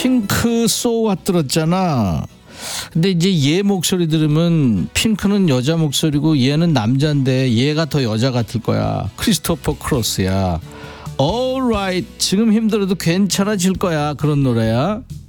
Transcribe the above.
핑크 소왓 들었잖아. 근데 이제 얘 목소리 들으면 핑크는 여자 목소리고 얘는 남자인데 얘가 더 여자 같을 거야. 크리스토퍼 크로스야. Alright, 지금 힘들어도 괜찮아질 거야. 그런 노래야.